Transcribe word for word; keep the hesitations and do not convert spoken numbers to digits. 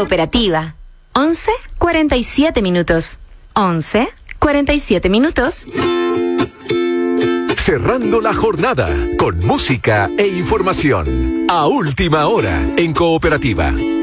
Cooperativa. once cuarenta y siete minutos. once cuarenta y siete minutos. Cerrando la jornada con música e información. A última hora en Cooperativa.